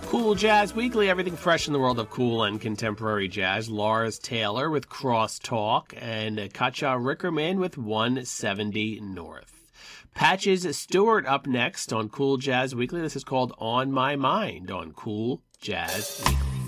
Cool Jazz Weekly, everything fresh in the world of cool and contemporary jazz. Lars Taylor with Crosstalk and Katja Rickerman with 170 North. Patches Stewart up next on Cool Jazz Weekly. This is called On My Mind on Cool Jazz Weekly.